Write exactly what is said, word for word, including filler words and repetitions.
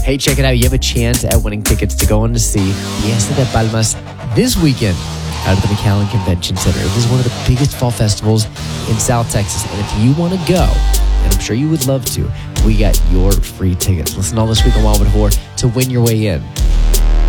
Hey, check it out. You have a chance at winning tickets to go on to see Fiesta de Palmas this weekend out of the McAllen Convention Center. This is one of the biggest fall festivals in South Texas. And if you want to go, and I'm sure you would love to, we got your free tickets. Listen all this week on Wildwood Horror to win your way in.